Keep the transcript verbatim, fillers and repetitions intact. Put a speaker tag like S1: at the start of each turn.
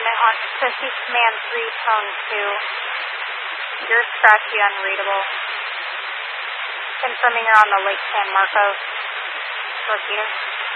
S1: unit on fifty command three, tone two. You're scratchy, unreadable. Confirming you're on the Lake San Marcos torpedo.